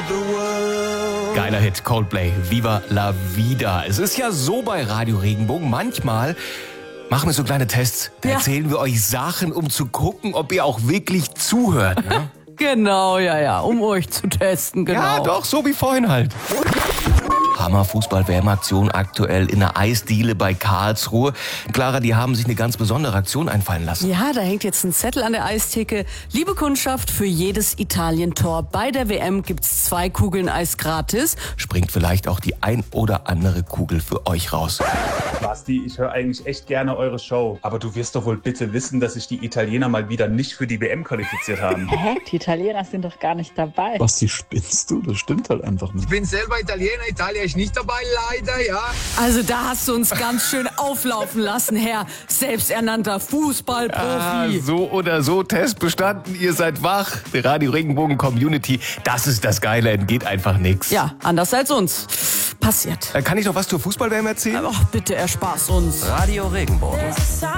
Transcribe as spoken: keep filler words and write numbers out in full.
Geiler Hit, Coldplay, Viva la Vida. Es ist ja so bei Radio Regenbogen, manchmal machen wir so kleine Tests. Da Ja. erzählen wir euch Sachen, um zu gucken, ob ihr auch wirklich zuhört. Ne? Genau, ja, ja, um euch zu testen, genau. Ja, doch, so wie vorhin halt. Hammer-Fußball-W M-Aktion aktuell in der Eisdiele bei Karlsruhe. Clara, die haben sich eine ganz besondere Aktion einfallen lassen. Ja, da hängt jetzt ein Zettel an der Eistheke. Liebe Kundschaft, für jedes Italien-Tor bei der W M gibt's zwei Kugeln Eis gratis. Springt vielleicht auch die ein oder andere Kugel für euch raus. Basti, ich höre eigentlich echt gerne eure Show. Aber du wirst doch wohl bitte wissen, dass sich die Italiener mal wieder nicht für die W M qualifiziert haben. Hä? Die Italiener sind doch gar nicht dabei. Basti, spinnst du? Das stimmt halt einfach nicht. Ich bin selber Italiener, Italien ist nicht dabei, leider, ja. Also da hast du uns ganz schön auflaufen lassen, Herr selbsternannter Fußballprofi. Ah, so oder so, Test bestanden, ihr seid wach. Die Radio Regenbogen Community, das ist das Geile, entgeht einfach nichts. Ja, anders als uns. Passiert. Kann ich noch was zur Fußball-W M erzählen? Ach, bitte, erspar's uns. Radio Regenbogen.